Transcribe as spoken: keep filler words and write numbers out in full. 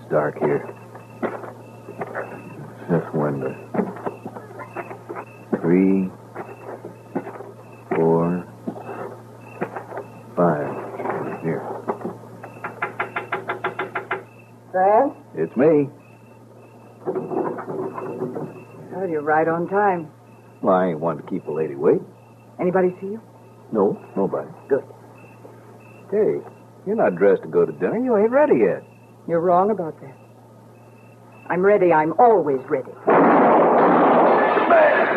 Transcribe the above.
dark here. This window. Three, four, five. Here. Fran? It's me. Well, you're right on time. Well, I ain't one to keep a lady wait. Anybody see you? No, nobody. Good. Hey, you're not dressed to go to dinner. You ain't ready yet. You're wrong about that. I'm ready. I'm always ready.